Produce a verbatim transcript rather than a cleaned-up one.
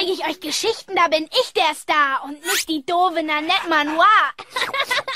zeige ich euch Geschichten, da bin ich der Star und nicht die doofe Nanette Manoir.